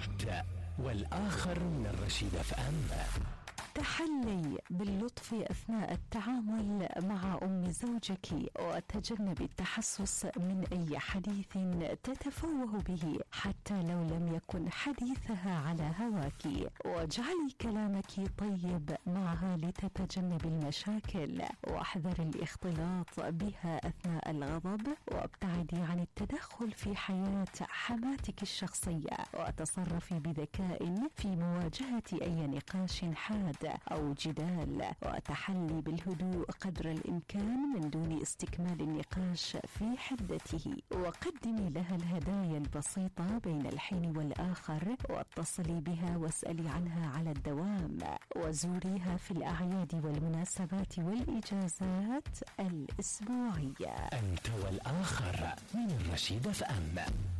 أنت والآخر من الرشيد FM. تحلي باللطف أثناء التعامل مع أم زوجك، وتجنبي التحسس من أي حديث تتفوه به حتى لو لم يكن حديثها على هواك، واجعلي كلامك طيب معها لتتجنبي المشاكل، واحذري الاختلاط بها أثناء الغضب، وابتعدي عن التدخل في حياة حماتك الشخصية، وتصرفي بذكاء في مواجهة أي نقاش حاد أو جدال، وتحلي بالهدوء قدر الإمكان من دون استكمال النقاش في حدته، وقدمي لها الهدايا البسيطة بين الحين والآخر، واتصلي بها واسألي عنها على الدوام، وزوريها في الأعياد والمناسبات والإجازات الأسبوعية. أنت والآخر من الرشيد FM.